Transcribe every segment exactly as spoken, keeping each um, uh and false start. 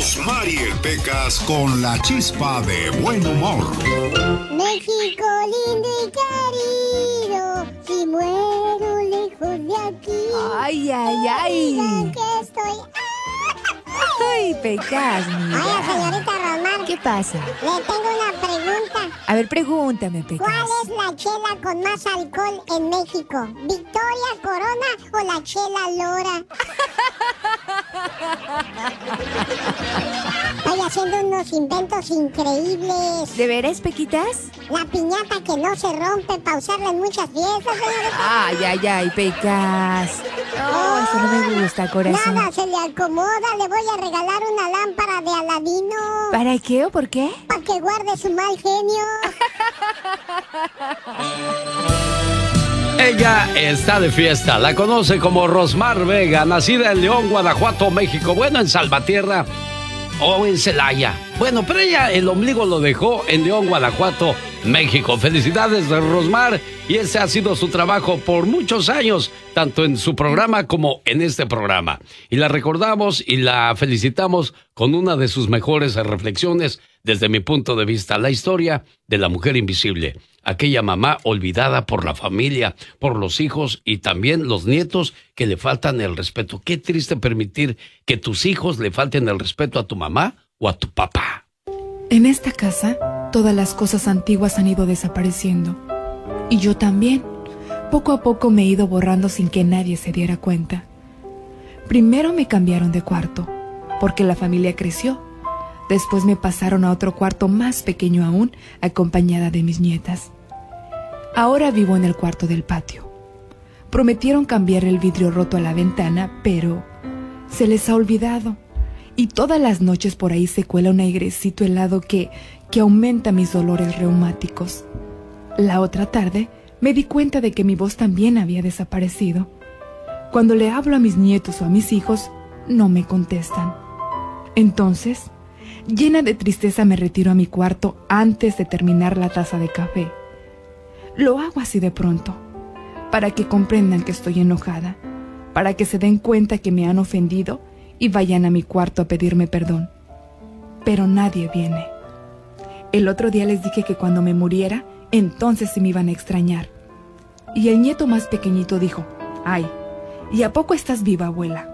Rosmarie Pecas con la chispa de buen humor. México lindo y querido, si muero lejos de aquí. Ay, ay, ay. Digan que estoy... Ay, Pecas, mira. Oiga, señorita Rosmar. ¿Qué pasa? Le tengo una pregunta. A ver, pregúntame, Pecas. ¿Cuál es la chela con más alcohol en México? ¿Victoria, Corona o la chela Lora? Estoy haciendo unos inventos increíbles. ¿De veras, Pequitas? La piñata que no se rompe para usarla en muchas fiestas, señorita. Ay, ay, ay, Pecas. No, eso no me gusta, corazón. Nada se le acomoda. Le voy a regalar una lámpara de Aladino. ¿Para qué o por qué? Para que guarde su mal genio. Ella está de fiesta, la conoce como Rosmar Vega, nacida en León, Guanajuato, México, bueno, en Salvatierra o en Celaya. Bueno, pero ella el ombligo lo dejó en León, Guanajuato, México. Felicidades, Rosmar, y ese ha sido su trabajo por muchos años, tanto en su programa como en este programa. Y la recordamos y la felicitamos con una de sus mejores reflexiones desde mi punto de vista, la historia de la mujer invisible. Aquella mamá olvidada por la familia, por los hijos y también los nietos que le faltan el respeto. Qué triste permitir que tus hijos le falten el respeto a tu mamá o a tu papá. En esta casa, todas las cosas antiguas han ido desapareciendo. Y yo también. Poco a poco me he ido borrando sin que nadie se diera cuenta. Primero me cambiaron de cuarto, porque la familia creció. Después me pasaron a otro cuarto más pequeño aún, acompañada de mis nietas. Ahora vivo en el cuarto del patio. Prometieron cambiar el vidrio roto a la ventana, pero se les ha olvidado. Y todas las noches por ahí se cuela un airecito helado que, que aumenta mis dolores reumáticos. La otra tarde me di cuenta de que mi voz también había desaparecido. Cuando le hablo a mis nietos o a mis hijos, no me contestan. Entonces, llena de tristeza me retiro a mi cuarto antes de terminar la taza de café. Lo hago así de pronto, para que comprendan que estoy enojada, para que se den cuenta que me han ofendido y vayan a mi cuarto a pedirme perdón. Pero nadie viene. El otro día les dije que cuando me muriera, entonces sí me iban a extrañar. Y el nieto más pequeñito dijo, «Ay, ¿y a poco estás viva, abuela?»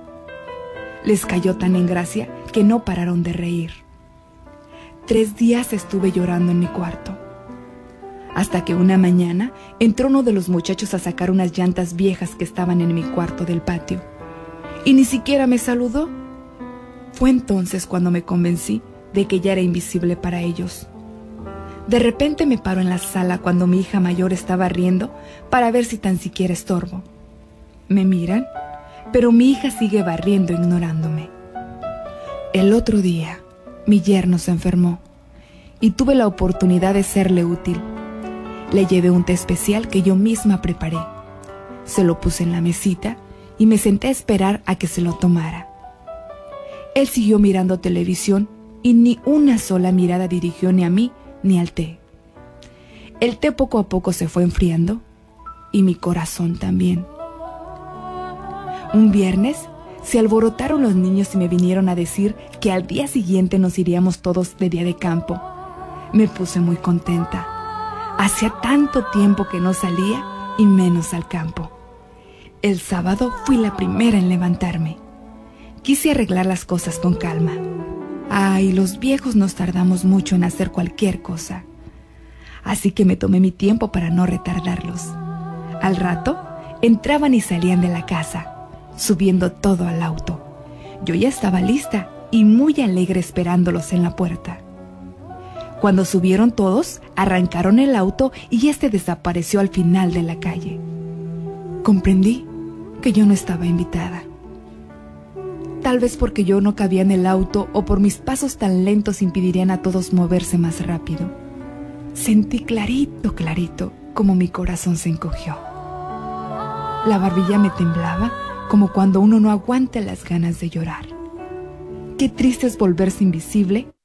Les cayó tan en gracia que no pararon de reír. Tres días estuve llorando en mi cuarto. Hasta que una mañana entró uno de los muchachos a sacar unas llantas viejas que estaban en mi cuarto del patio. Y ni siquiera me saludó. Fue entonces cuando me convencí de que ya era invisible para ellos. De repente me paro en la sala cuando mi hija mayor estaba riendo para ver si tan siquiera estorbo. Me miran, pero mi hija sigue barriendo ignorándome. El otro día, mi yerno se enfermó y tuve la oportunidad de serle útil. Le llevé un té especial que yo misma preparé. Se lo puse en la mesita y me senté a esperar a que se lo tomara. Él siguió mirando televisión y ni una sola mirada dirigió ni a mí ni al té. El té poco a poco se fue enfriando y mi corazón también. Un viernes se alborotaron los niños y me vinieron a decir que al día siguiente nos iríamos todos de día de campo. Me puse muy contenta. Hacía tanto tiempo que no salía y menos al campo. El sábado fui la primera en levantarme. Quise arreglar las cosas con calma. Ay, los viejos nos tardamos mucho en hacer cualquier cosa. Así que me tomé mi tiempo para no retardarlos. Al rato, entraban y salían de la casa, subiendo todo al auto. Yo ya estaba lista y muy alegre esperándolos en la puerta. Cuando subieron todos, arrancaron el auto y este desapareció al final de la calle. Comprendí que yo no estaba invitada. Tal vez porque yo no cabía en el auto o por mis pasos tan lentos impedirían a todos moverse más rápido. Sentí clarito, clarito, como mi corazón se encogió. La barbilla me temblaba como cuando uno no aguanta las ganas de llorar. Qué triste es volverse invisible